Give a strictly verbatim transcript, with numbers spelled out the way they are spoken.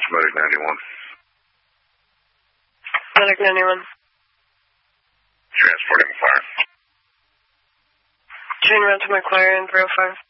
Medic ninety-one. Medic ninety-one. Transporting fire. Chain route to McLaren, three oh five.